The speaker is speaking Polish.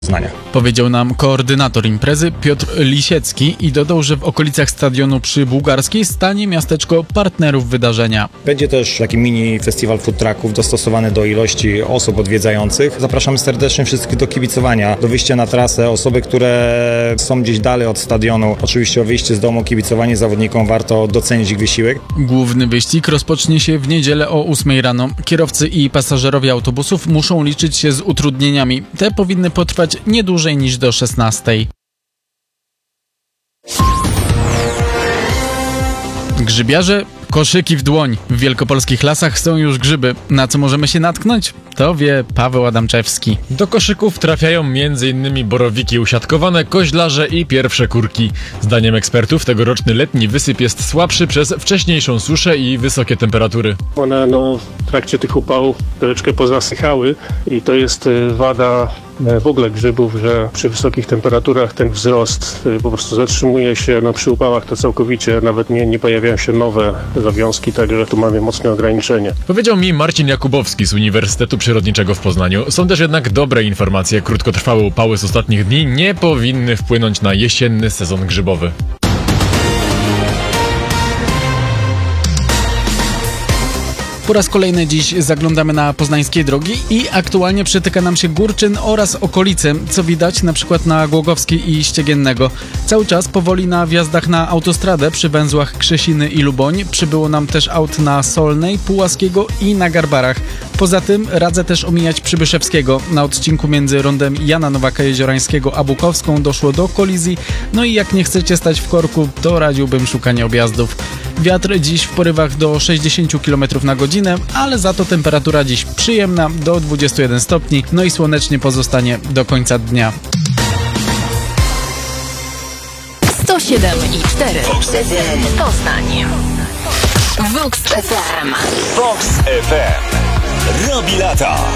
Powiedział nam koordynator imprezy Piotr Lisiecki i dodał, że w okolicach stadionu przy Bułgarskiej stanie miasteczko partnerów wydarzenia. Będzie też taki mini festiwal food trucków dostosowany do ilości osób odwiedzających. Zapraszamy serdecznie wszystkich do kibicowania, do wyjścia na trasę. Osoby, które są gdzieś dalej od stadionu, oczywiście o wyjście z domu, kibicowanie zawodnikom, warto docenić ich wysiłek. Główny wyścig rozpocznie się w niedzielę o 8 rano. Kierowcy i pasażerowie autobusów muszą liczyć się z utrudnieniami. Te powinny potrwać nie dłużej niż do 16. Grzybiarze, koszyki w dłoń. W wielkopolskich lasach są już grzyby. Na co możemy się natknąć? To wie Paweł Adamczewski. Do koszyków trafiają m.in. borowiki usiadkowane, koźlarze i pierwsze kurki. Zdaniem ekspertów tegoroczny letni wysyp jest słabszy przez wcześniejszą suszę i wysokie temperatury. One w trakcie tych upałów troszeczkę pozasychały i to jest wada w ogóle grzybów, że przy wysokich temperaturach ten wzrost po prostu zatrzymuje się. Przy upałach to całkowicie nawet nie pojawiają się nowe zawiązki, także tu mamy mocne ograniczenie. Powiedział mi Marcin Jakubowski z Uniwersytetu Przyrodniczego w Poznaniu. Są też jednak dobre informacje. Krótkotrwałe upały z ostatnich dni nie powinny wpłynąć na jesienny sezon grzybowy. Po raz kolejny dziś zaglądamy na poznańskie drogi i aktualnie przytyka nam się Górczyn oraz okolice, co widać na przykład na Głogowskiej i Ściegiennego. Cały czas powoli na wjazdach na autostradę przy węzłach Krzesiny i Luboń. Przybyło nam też aut na Solnej, Pułaskiego i na Garbarach. Poza tym radzę też omijać Przybyszewskiego. Na odcinku między rondem Jana Nowaka Jeziorańskiego a Bukowską doszło do kolizji. No i jak nie chcecie stać w korku, to radziłbym szukanie objazdów. Wiatr dziś w porywach do 60 km na godzinę, ale za to temperatura dziś przyjemna do 21 stopni, no i słonecznie pozostanie do końca dnia. 107,4 Vox FM Poznań. Vox FM. Vox FM robi lata.